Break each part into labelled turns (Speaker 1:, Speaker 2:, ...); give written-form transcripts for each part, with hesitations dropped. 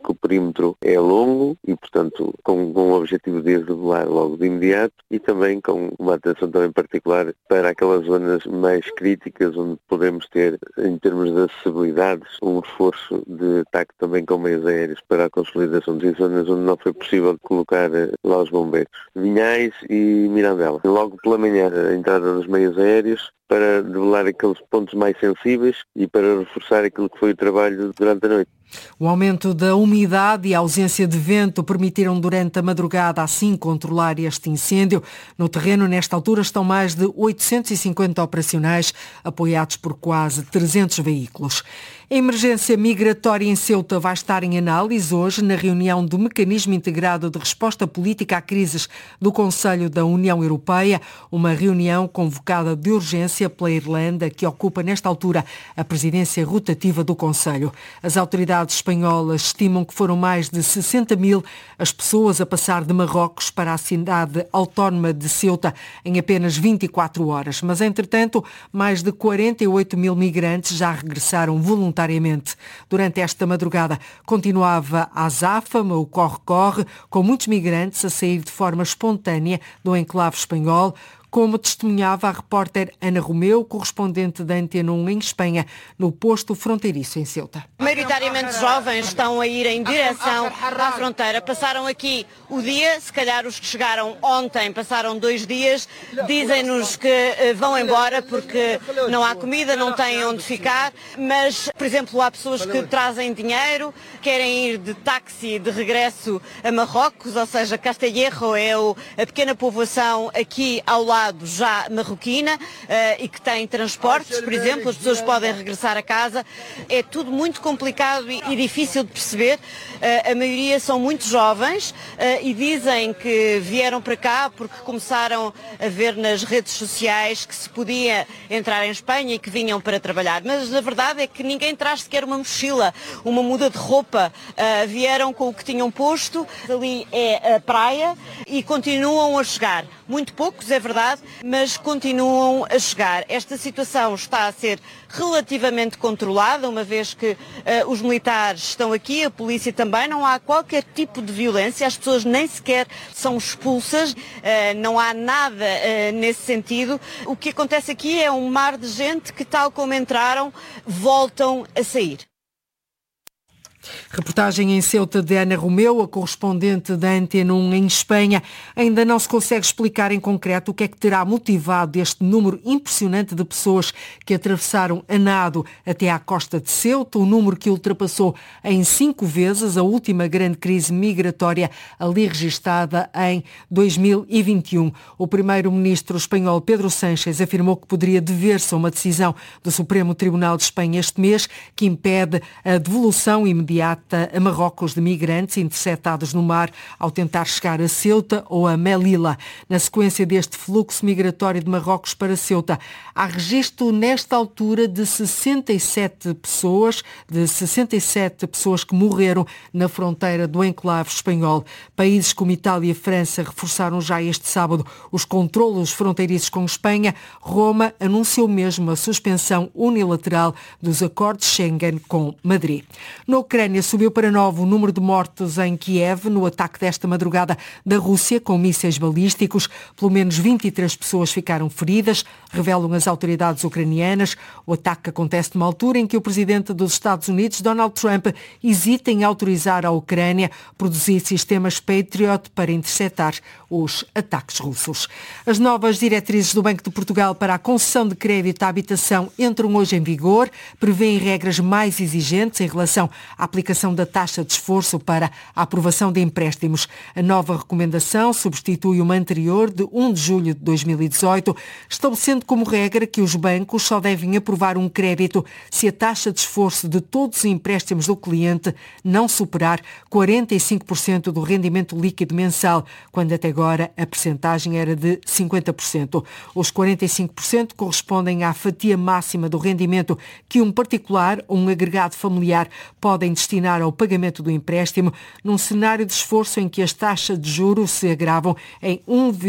Speaker 1: que o perímetro é longo e, portanto, com o objetivo de debelar logo de imediato e também com uma atenção também particular para aquelas zonas mais críticas onde podemos ter, em termos de acessibilidade, um reforço de ataque também com meios aéreos para a consolidação de zonas onde não foi possível colocar lá os bombeiros. Vinhais e Mirandela. Logo pela manhã, a entrada dos meios aéreos para debelar aqueles pontos mais sensíveis e para reforçar aquilo que foi o trabalho durante a noite.
Speaker 2: O aumento da umidade e a ausência de vento permitiram durante a madrugada assim controlar este incêndio. No terreno, nesta altura, estão mais de 850 operacionais, apoiados por quase 300 veículos. A emergência migratória em Ceuta vai estar em análise hoje na reunião do Mecanismo Integrado de Resposta Política a Crises do Conselho da União Europeia, uma reunião convocada de urgência pela Irlanda, que ocupa nesta altura a presidência rotativa do Conselho. As autoridades espanholas estimam que foram mais de 60 mil as pessoas a passar de Marrocos para a cidade autónoma de Ceuta em apenas 24 horas. Mas, entretanto, mais de 48 mil migrantes já regressaram voluntariamente. Durante esta madrugada continuava a azáfama, o corre-corre, com muitos migrantes a sair de forma espontânea do enclave espanhol, como testemunhava a repórter Ana Romeu, correspondente da Antena 1 em Espanha, no posto fronteiriço em Ceuta.
Speaker 3: Maioritariamente jovens estão a ir em direção à fronteira. Passaram aqui o dia, se calhar os que chegaram ontem passaram 2 dias, dizem-nos que vão embora porque não há comida, não têm onde ficar, mas, por exemplo, há pessoas que trazem dinheiro, querem ir de táxi de regresso a Marrocos, ou seja, Castellerro é a pequena povoação aqui ao lado já marroquina e que tem transportes, por exemplo, as pessoas podem regressar a casa. É tudo muito complicado e difícil de perceber. A maioria são muito jovens e dizem que vieram para cá porque começaram a ver nas redes sociais que se podia entrar em Espanha e que vinham para trabalhar. Mas a verdade é que ninguém traz sequer uma mochila, uma muda de roupa. Vieram com o que tinham posto. Ali é a praia e continuam a chegar. Muito poucos, é verdade, mas continuam a chegar. Esta situação está a ser relativamente controlada, uma vez que os militares estão aqui, a polícia também, não há qualquer tipo de violência, as pessoas nem sequer são expulsas, não há nada nesse sentido. O que acontece aqui é um mar de gente que, tal como entraram, voltam a sair.
Speaker 2: Reportagem em Ceuta de Ana Romeu, a correspondente da Antena 1 em Espanha. Ainda não se consegue explicar em concreto o que é que terá motivado este número impressionante de pessoas que atravessaram a nado até à costa de Ceuta, um número que ultrapassou em 5 vezes a última grande crise migratória ali registada em 2021. O primeiro-ministro espanhol Pedro Sánchez afirmou que poderia dever-se a uma decisão do Supremo Tribunal de Espanha este mês que impede a devolução imediata a Marrocos de migrantes interceptados no mar ao tentar chegar a Ceuta ou a Melilla. Na sequência deste fluxo migratório de Marrocos para Ceuta, há registro nesta altura de 67 pessoas que morreram na fronteira do enclave espanhol. Países como Itália e França reforçaram já este sábado os controlos fronteiriços com Espanha. Roma anunciou mesmo a suspensão unilateral dos acordos Schengen com Madrid. Na Ucrânia subiu para 9 o número de mortos em Kiev no ataque desta madrugada da Rússia com mísseis balísticos. Pelo menos 23 pessoas ficaram feridas, revelam as autoridades ucranianas. O ataque acontece numa altura em que o presidente dos Estados Unidos, Donald Trump, hesita em autorizar a Ucrânia produzir sistemas Patriot para interceptar os ataques russos. As novas diretrizes do Banco de Portugal para a concessão de crédito à habitação entram hoje em vigor, prevêem regras mais exigentes em relação à aplicação da taxa de esforço para a aprovação de empréstimos. A nova recomendação substitui uma anterior de 1 de julho de 2018, estabelecendo como regra que os bancos só devem aprovar um crédito se a taxa de esforço de todos os empréstimos do cliente não superar 45% do rendimento líquido mensal, quando até agora a percentagem era de 50%. Os 45% correspondem à fatia máxima do rendimento que um particular ou um agregado familiar podem destinar ao pagamento do empréstimo, num cenário de esforço em que as taxas de juros se agravam em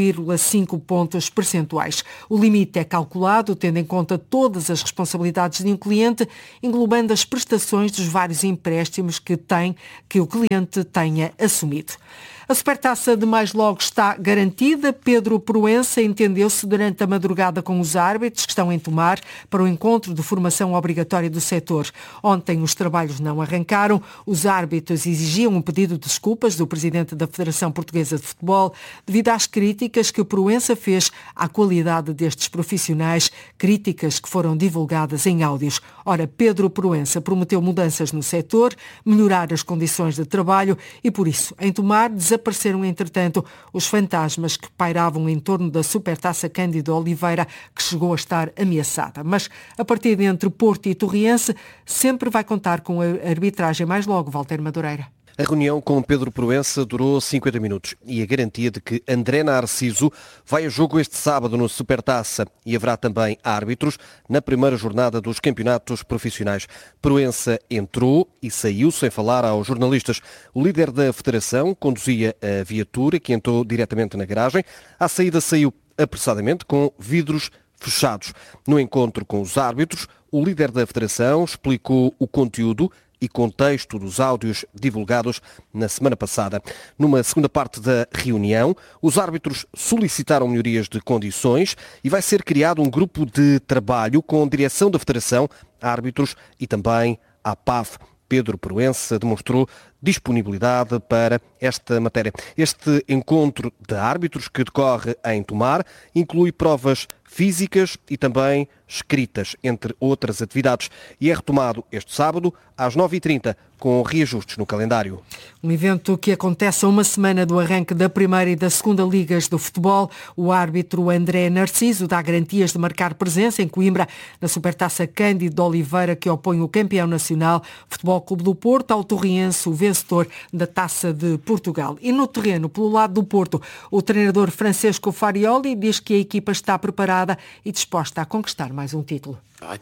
Speaker 2: 1,5 pontos percentuais. O limite é calculado tendo em conta todas as responsabilidades de um cliente, englobando as prestações dos vários empréstimos que o cliente tenha assumido. A Supertaça de mais logo está garantida. Pedro Proença entendeu-se durante a madrugada com os árbitros que estão em Tomar para o encontro de formação obrigatória do setor. Ontem os trabalhos não arrancaram. Os árbitros exigiam um pedido de desculpas do presidente da Federação Portuguesa de Futebol devido às críticas que o Proença fez à qualidade destes profissionais, críticas que foram divulgadas em áudios. Ora, Pedro Proença prometeu mudanças no setor, melhorar as condições de trabalho e, por isso, em Tomar, desapareceram, entretanto, os fantasmas que pairavam em torno da Supertaça Cândido Oliveira, que chegou a estar ameaçada. Mas a partida entre Porto e Torriense sempre vai contar com a arbitragem mais logo, Walter Madureira.
Speaker 4: A reunião com Pedro Proença durou 50 minutos e a garantia de que André Narciso vai a jogo este sábado no Supertaça e haverá também árbitros na primeira jornada dos campeonatos profissionais. Proença entrou e saiu sem falar aos jornalistas. O líder da federação conduzia a viatura que entrou diretamente na garagem. À saída saiu apressadamente com vidros fechados. No encontro com os árbitros, o líder da federação explicou o conteúdo e contexto dos áudios divulgados na semana passada. Numa segunda parte da reunião, os árbitros solicitaram melhorias de condições e vai ser criado um grupo de trabalho com direção da Federação, árbitros e também a PAF. Pedro Proença demonstrou disponibilidade para esta matéria. Este encontro de árbitros que decorre em Tomar inclui provas físicas e também escritas, entre outras atividades, e é retomado este sábado às 9h30, com reajustes no calendário.
Speaker 2: Um evento que acontece a uma semana do arranque da primeira e da segunda ligas do futebol. O árbitro André Narciso dá garantias de marcar presença em Coimbra na Supertaça Cândido de Oliveira, que opõe o campeão nacional Futebol Clube do Porto ao Torriense, o vencedor da Taça de Portugal. E no terreno, pelo lado do Porto, o treinador Francesco Farioli diz que a equipa está preparada e disposta a conquistar mais um título.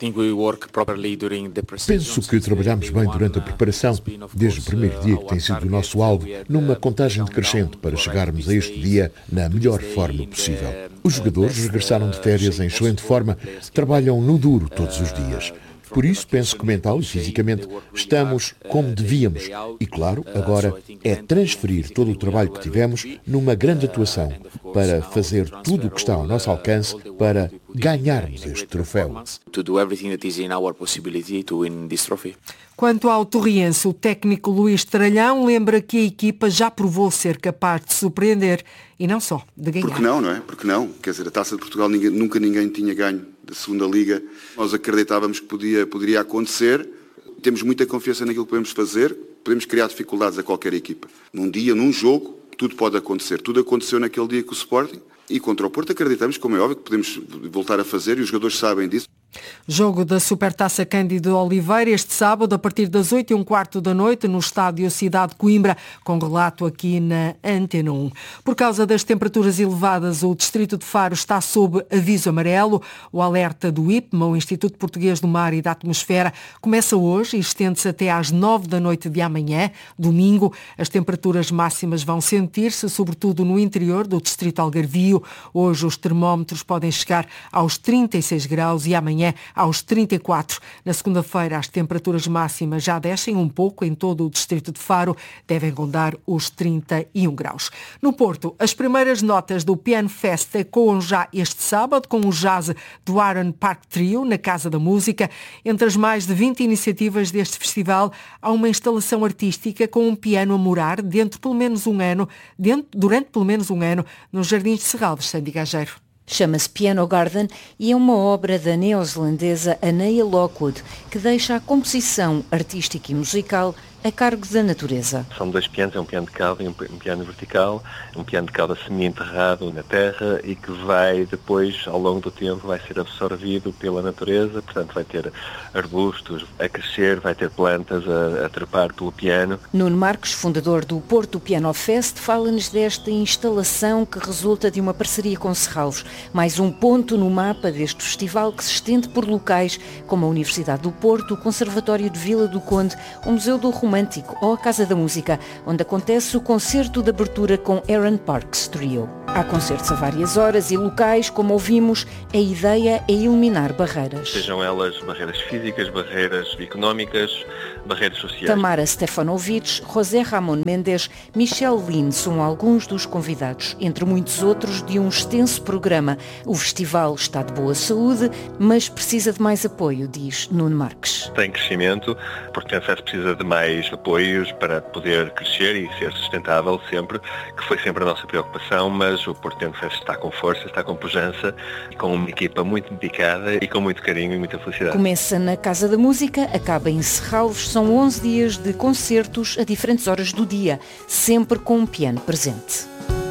Speaker 5: Penso que trabalhamos bem durante a preparação, desde o primeiro dia que tem sido o nosso alvo, numa contagem decrescente para chegarmos a este dia na melhor forma possível. Os jogadores regressaram de férias em excelente forma, trabalham no duro todos os dias. Por isso, penso que mental e fisicamente estamos como devíamos. E, claro, agora é transferir todo o trabalho que tivemos numa grande atuação para fazer tudo o que está ao nosso alcance para ganharmos este troféu.
Speaker 2: Quanto ao Torriense, o técnico Luís Tralhão lembra que a equipa já provou ser capaz de surpreender e não só de ganhar.
Speaker 6: Porque não, não é? Porque não. Quer dizer, a Taça de Portugal nunca ninguém tinha ganho da segunda Liga. Nós acreditávamos que poderia acontecer. Temos muita confiança naquilo que podemos fazer. Podemos criar dificuldades a qualquer equipa. Num dia, num jogo, tudo pode acontecer. Tudo aconteceu naquele dia com o Sporting. E contra o Porto acreditamos, como é óbvio, que podemos voltar a fazer e os jogadores sabem disso.
Speaker 2: Jogo da Supertaça Cândido Oliveira este sábado a partir das 8h15 da noite no estádio Cidade de Coimbra, com relato aqui na Antena 1. Por causa das temperaturas elevadas, o distrito de Faro está sob aviso amarelo. O alerta do IPMA, o Instituto Português do Mar e da Atmosfera, começa hoje e estende-se até às 9 da noite de amanhã, domingo. As temperaturas máximas vão sentir-se, sobretudo no interior do distrito Algarvio. Hoje os termómetros podem chegar aos 36 graus e amanhã aos 34. Na segunda-feira as temperaturas máximas já descem um pouco em todo o distrito de Faro, devem rondar os 31 graus. No Porto, as primeiras notas do Piano Fest ecoam já este sábado com o jazz do Aaron Park Trio na Casa da Música. Entre as mais de 20 iniciativas deste festival, há uma instalação artística com um piano a morar durante pelo menos um ano nos Jardins de Serralves, Sandy Gageiro.
Speaker 7: Chama-se Piano Garden e é uma obra da neozelandesa Anea Lockwood, que deixa a composição artística e musical a cargo da natureza.
Speaker 8: São dois pianos, é um piano de cauda e um piano vertical, um piano de cauda semi-enterrado na terra e que vai depois, ao longo do tempo, vai ser absorvido pela natureza, portanto vai ter arbustos a crescer, vai ter plantas a trepar pelo piano.
Speaker 7: Nuno Marques, fundador do Porto Piano Fest, fala-nos desta instalação que resulta de uma parceria com Serralves, mais um ponto no mapa deste festival que se estende por locais como a Universidade do Porto, o Conservatório de Vila do Conde, o Museu do Romântico ou a Casa da Música, onde acontece o concerto de abertura com Aaron Parks Trio. Há concertos a várias horas e locais, como ouvimos, a ideia é eliminar barreiras.
Speaker 8: Sejam elas barreiras físicas, barreiras económicas, barreiras sociais.
Speaker 7: Tamara Stefanovic, José Ramón Mendes, Michel Lin são alguns dos convidados, entre muitos outros de um extenso programa. O festival está de boa saúde, mas precisa de mais apoio, diz Nuno Marques.
Speaker 8: Tem crescimento, porque a Fest precisa de mais apoios para poder crescer e ser sustentável sempre, que foi sempre a nossa preocupação, mas o Portento Fest está com força, está com pujança, com uma equipa muito dedicada e com muito carinho e muita felicidade.
Speaker 7: Começa na Casa da Música, acaba em Serralves, são 11 dias de concertos a diferentes horas do dia, sempre com um piano presente.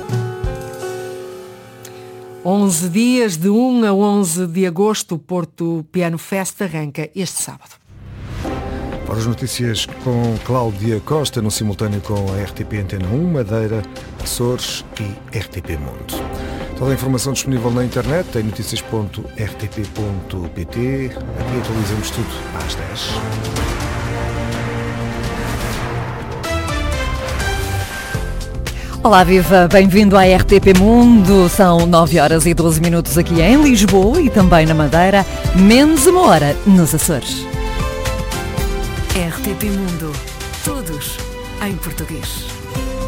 Speaker 2: 11 dias, de 1 a 11 de agosto, o Porto Piano Fest arranca este sábado.
Speaker 9: Para as notícias com Cláudia Costa, no simultâneo com a RTP Antena 1, Madeira, Açores e RTP Mundo. Toda a informação disponível na internet em noticias.rtp.pt. Aqui atualizamos tudo às 10.
Speaker 10: Olá, viva! Bem-vindo à RTP Mundo. São 9 horas e 12 minutos aqui em Lisboa e também na Madeira, menos uma hora nos Açores.
Speaker 11: RTP Mundo. Todos em português.